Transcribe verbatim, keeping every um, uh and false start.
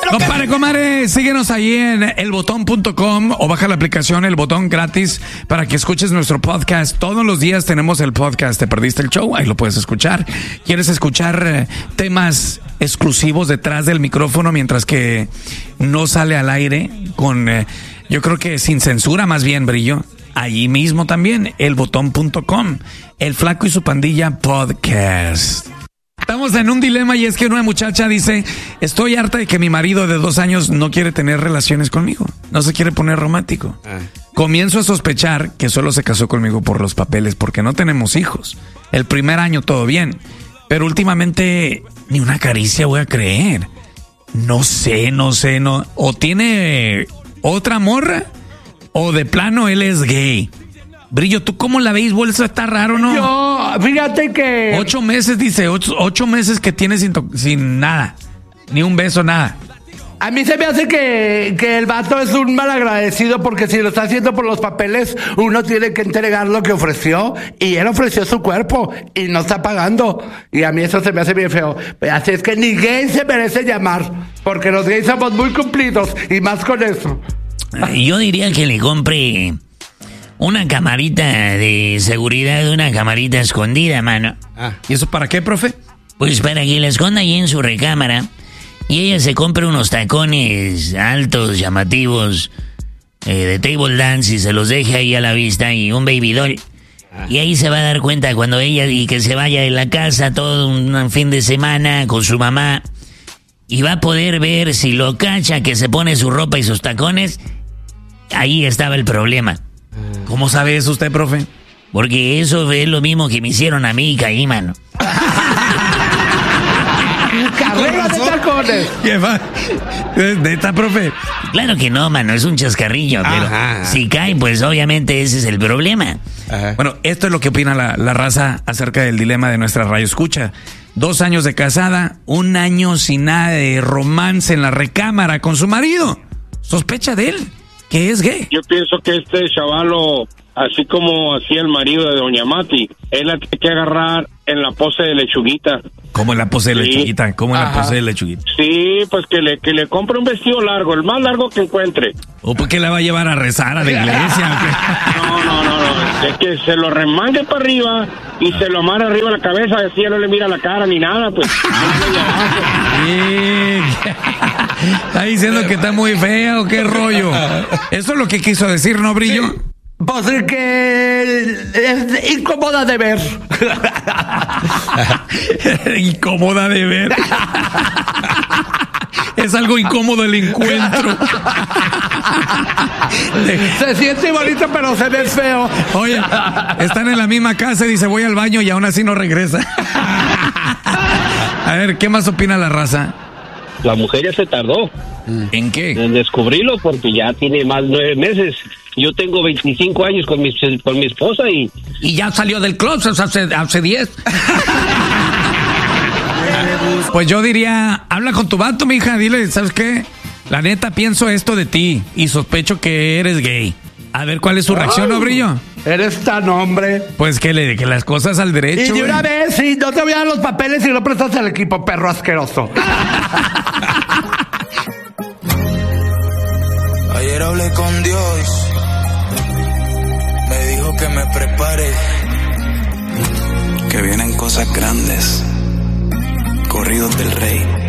Compadre, comadre, síguenos ahí en el botón punto com o baja la aplicación El Botón gratis para que escuches nuestro podcast. Todos los días tenemos el podcast. ¿Te perdiste el show? Ahí lo puedes escuchar. ¿Quieres escuchar eh, temas exclusivos detrás del micrófono mientras que no sale al aire? Con, eh, yo creo que sin censura, más bien, Brillo. Allí mismo también, el botón punto com. El Flaco y su Pandilla Podcast. Estamos en un dilema y es que una muchacha dice: estoy harta de que mi marido de dos años no quiere tener relaciones conmigo, no se quiere poner romántico. Ah. Comienzo a sospechar que solo se casó conmigo por los papeles porque no tenemos hijos. El primer año todo bien, pero últimamente ni una caricia voy a creer. No sé, no sé, no. O tiene otra morra o de plano él es gay. Brillo, ¿tú cómo la veis? Eso está raro, ¿no? Yo, fíjate que... Ocho meses, dice, ocho, ocho meses que tiene sin, to- sin nada. Ni un beso, nada. A mí se me hace que, que el vato es un malagradecido porque si lo está haciendo por los papeles, uno tiene que entregar lo que ofreció. Y él ofreció su cuerpo y no está pagando. Y a mí eso se me hace bien feo. Así es que ni gay se merece llamar, porque los gays somos muy cumplidos y más con eso. Yo diría que le compre... una camarita de seguridad, una camarita escondida, mano. Ah, ¿y eso para qué, profe? Pues para que la esconda ahí en su recámara y ella se compre unos tacones altos, llamativos, eh, de table dance y se los deje ahí a la vista y un baby doll. Ah. Y ahí se va a dar cuenta cuando ella y que se vaya de la casa todo un fin de semana con su mamá y va a poder ver si lo cacha que se pone su ropa y sus tacones. Ahí estaba el problema. ¿Cómo sabe eso usted, profe? Porque eso es lo mismo que me hicieron a mí y caí, mano. ¡Carrera de tacones! ¿Qué va? ¿Neta, profe? Claro que no, mano, es un chascarrillo, pero Ajá. si cae, pues obviamente ese es el problema. Ajá. Bueno, esto es lo que opina la, la raza acerca del dilema de nuestra radio escucha. Dos años de casada, un año sin nada de romance en la recámara con su marido. Sospecha de él, que es gay. Yo pienso que este chavalo, así como hacía el marido de doña Mati, él la tiene que agarrar en la pose de lechuguita. ¿Cómo en la pose de sí. lechuguita? ¿Cómo en Ajá. la pose de lechuguita? Sí, pues que le que le compre un vestido largo, el más largo que encuentre. ¿O por qué la va a llevar a rezar a la iglesia? No, no, no, no, es que se lo remangue para arriba y se lo amarra arriba de la cabeza, así ya no le mira la cara ni nada, pues. ¿Está diciendo que está muy fea o qué rollo? Eso es lo que quiso decir, ¿no, Brillo? Pues que es incómoda de ver. Incómoda de ver. Es algo incómodo el encuentro. Se siente bonito, pero se ve feo. Oye, están en la misma casa y dice voy al baño y aún así no regresa. A ver, ¿qué más opina la raza? La mujer ya se tardó. ¿En qué? En descubrirlo, porque ya tiene más de nueve meses. Yo tengo veinticinco años con mi, con mi esposa y... Y ya salió del closet hace, hace diez. Pues yo diría, habla con tu vato, mija, dile, ¿sabes qué? La neta pienso esto de ti y sospecho que eres gay. A ver cuál es su reacción, ¿no, Brillo? Eres tan hombre. Pues que le que las cosas al derecho. Y de una vez, sí, no te voy a dar los papeles y no prestas al equipo, perro asqueroso. Ayer hablé con Dios, me dijo que me prepare, que vienen cosas grandes, corridos del rey.